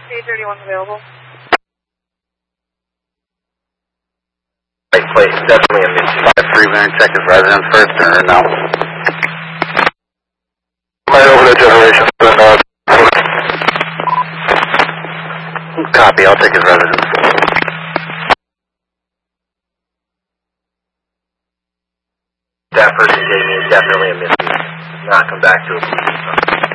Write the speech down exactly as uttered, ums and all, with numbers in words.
three thirty-one available. Right place, definitely a missing. five three, we're going to check his residence first, or no? Right over the generation. Uh, Copy, I'll take his residence. That person gave me is definitely a missing. Not come back to a